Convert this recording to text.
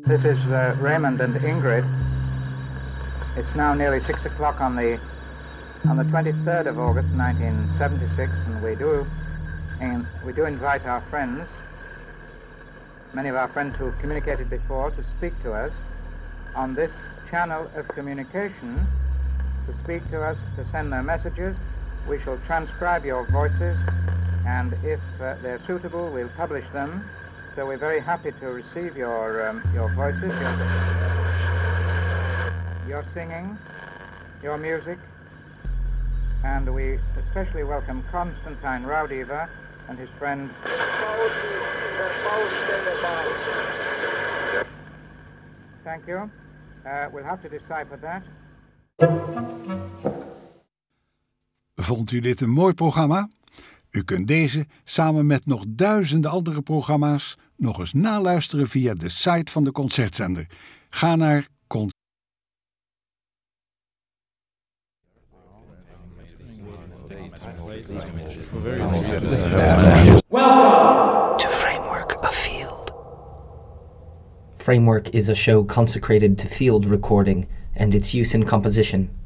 This is Raymond and Ingrid. It's now nearly 6 o'clock on the 23rd of August 1976, and we do invite our friends, many of our friends who have communicated before, to speak to us on this channel of communication, to speak to us, to send their messages. We shall transcribe your voices, and if they're suitable, we'll publish them. So we're very happy to receive your voices, your singing, your music, and we especially welcome Constantine Raudiva and his friend. Thank you. We'll have to decipher that. Vond u dit een mooi programma? U kunt deze, samen met nog duizenden andere programma's, nog eens naluisteren via de site van de Concertzender. Ga naar Welcome to Framework of Field. Framework is a show consecrated to field recording and its use in composition.